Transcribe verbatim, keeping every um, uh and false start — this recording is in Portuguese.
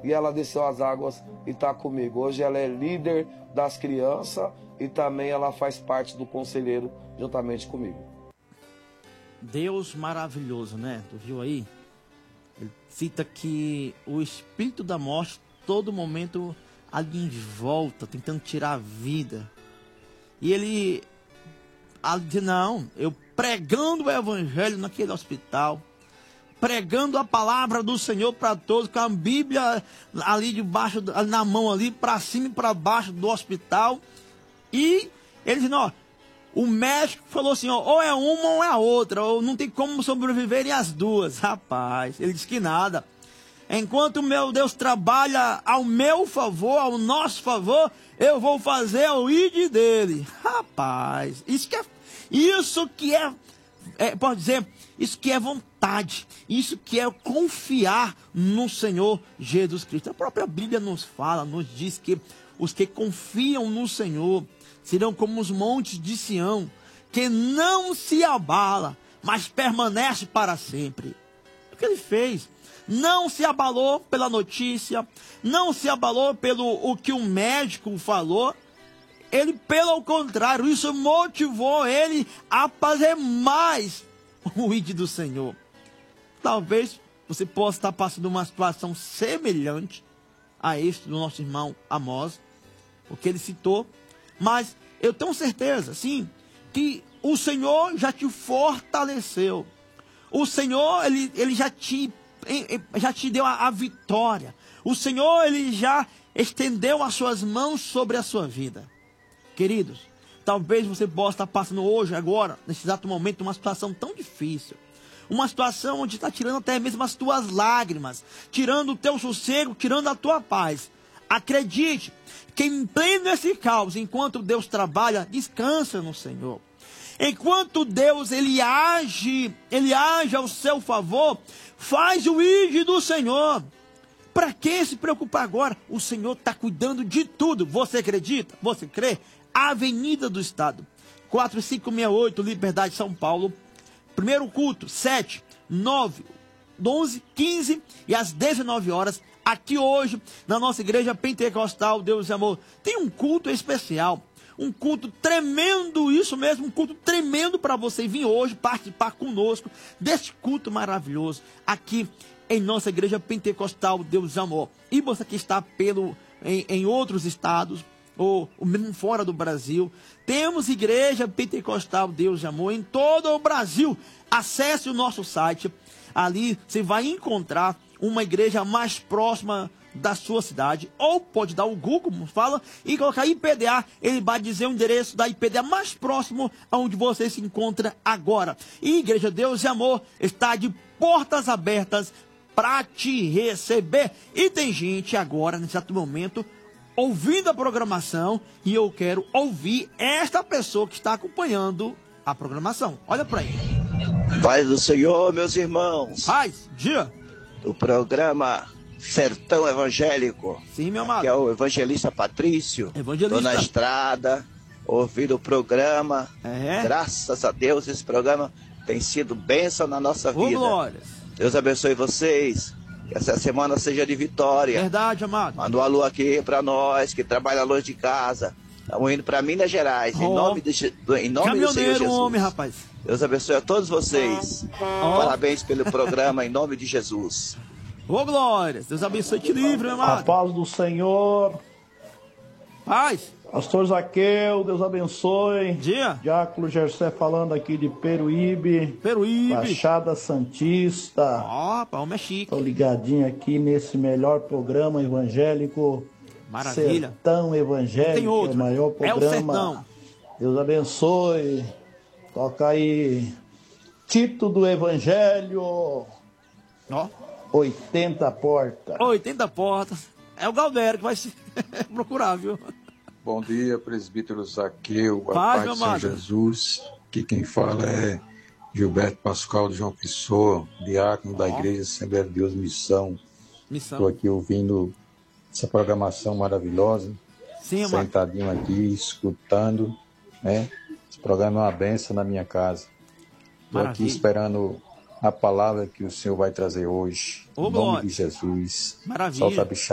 e ela desceu as águas e está comigo. Hoje ela é líder das crianças e também ela faz parte do conselheiro juntamente comigo. Deus maravilhoso, né? Tu viu aí? Ele cita que o espírito da morte, todo momento, ali em volta, tentando tirar a vida. E ele, ele diz, não, eu pregando o evangelho naquele hospital, pregando a palavra do Senhor para todos, com a Bíblia ali debaixo, na mão ali, para cima e para baixo do hospital. E ele diz, não, o médico falou assim, ó, ou é uma ou é a outra, ou não tem como sobreviverem as duas. Rapaz, ele disse que nada. Enquanto o meu Deus trabalha ao meu favor, ao nosso favor, eu vou fazer o ide dele. Rapaz, isso que é, isso que é, é, pode dizer, isso que é vontade, isso que é confiar no Senhor Jesus Cristo. A própria Bíblia nos fala, nos diz que os que confiam no Senhor serão como os montes de Sião, que não se abala, mas permanece para sempre. O que ele fez? Não se abalou pela notícia, não se abalou pelo o que o médico falou. Ele, pelo contrário, isso motivou ele a fazer mais o ide do Senhor. Talvez você possa estar passando uma situação semelhante a este do nosso irmão Amós, o que ele citou, mas eu tenho certeza, sim, que o Senhor já te fortaleceu. O Senhor, ele, ele já, te, já te deu a, a vitória. O Senhor, ele já estendeu as suas mãos sobre a sua vida. Queridos, talvez você possa estar passando hoje, agora, nesse exato momento, uma situação tão difícil. Uma situação onde está tirando até mesmo as tuas lágrimas, tirando o teu sossego, tirando a tua paz. Acredite que em pleno esse caos, enquanto Deus trabalha, descansa no Senhor. Enquanto Deus, ele age, ele age ao seu favor, faz o ide do Senhor. Para que se preocupar agora? O Senhor está cuidando de tudo. Você acredita? Você crê? Avenida do Estado, quatro cinco seis oito, Liberdade, São Paulo. Primeiro culto, sete, nove, onze, quinze e às dezenove horas. Aqui hoje, na nossa igreja pentecostal, Deus e Amor, tem um culto especial. Um culto tremendo, isso mesmo, um culto tremendo para você vir hoje participar conosco deste culto maravilhoso. Aqui em nossa igreja pentecostal, Deus e Amor. E você que está pelo, em, em outros estados, ou, ou mesmo fora do Brasil, temos igreja pentecostal, Deus e Amor, em todo o Brasil. Acesse o nosso site, ali você vai encontrar uma igreja mais próxima da sua cidade, ou pode dar o Google, como fala, e colocar I P D A, ele vai dizer o endereço da I P D A mais próximo aonde você se encontra agora. E Igreja Deus e Amor está de portas abertas para te receber. E tem gente agora, nesse exato momento, ouvindo a programação, e eu quero ouvir esta pessoa que está acompanhando a programação. Olha para aí. Paz do Senhor, meus irmãos. Paz, dia. O programa Sertão Evangélico. Sim, meu amado. Que é o evangelista Patrício. Evangelista. Tô na estrada, ouvindo o programa. É. Graças a Deus, esse programa tem sido bênção na nossa Ô, vida. glórias. Deus abençoe vocês. Que essa semana seja de vitória. Verdade, amado. Manda um alô aqui pra nós, que trabalha longe de casa. Estamos indo pra Minas Gerais, oh. em nome, de, em nome do Senhor Jesus. Homem, rapaz. Deus abençoe a todos vocês. Oh. Parabéns pelo programa, em nome de Jesus. Ô, oh, glórias. Deus abençoe e te livre, meu amado. A paz do Senhor. Paz. Pastor Zaqueu, Deus abençoe. Dia. Diácono Gercé falando aqui de Peruíbe. Peruíbe. Baixada Santista. Ó, oh, palma é chique. Tô ligadinho aqui nesse melhor programa evangélico. Maravilha. Sertão Evangélico. Tem outro. É o maior programa. É o Sertão. Deus abençoe. Toca aí. Tito do Evangelho. Ó. Oh. oitenta portas. oitenta portas. É o Galdério que vai se procurar, viu? Bom dia, presbítero Zaqueu, a paz, paz de São Jesus. Aqui quem fala é Gilberto Pascoal de João Pessoa, diácono da Igreja Assembleia de Deus Missão. Missão. Estou aqui ouvindo essa programação maravilhosa. Sim, sentadinho aqui, escutando, né? Esse programa é uma benção na minha casa. Estou aqui esperando a palavra que o Senhor vai trazer hoje. Ô, em nome de Jesus. Maravilha. Solta a bichada.